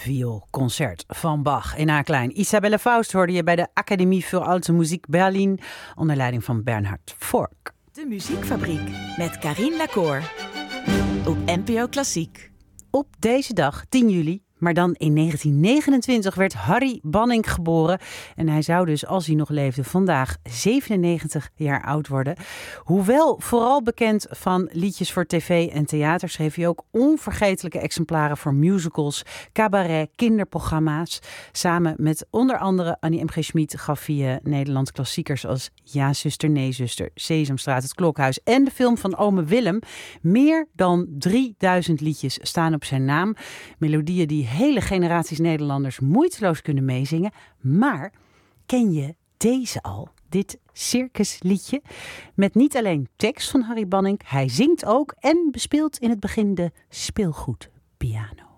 vioolconcert van Bach in A-klein. Isabelle Faust hoorde je bij de Académie für Alte Musik Berlin onder leiding van Bernhard Fork. De Muziekfabriek met Carine Lacour op NPO Klassiek. Op deze dag, 10 juli, maar dan in 1929 werd Harry Banning geboren. En hij zou dus, als hij nog leefde, vandaag 97 jaar oud worden. Hoewel vooral bekend van liedjes voor tv en theater, schreef hij ook onvergetelijke exemplaren voor musicals, cabaret, kinderprogramma's. Samen met onder andere Annie M.G. Schmid gaf hij Nederlands klassiekers als Ja, zuster, nee, zuster, Sesamstraat, Het Klokhuis en de film van Ome Willem. Meer dan 3000 liedjes staan op zijn naam. Melodieën die hele generaties Nederlanders moeiteloos kunnen meezingen. Maar ken je deze al? Dit circusliedje met niet alleen tekst van Harry Banning. Hij zingt ook en bespeelt in het begin de speelgoedpiano.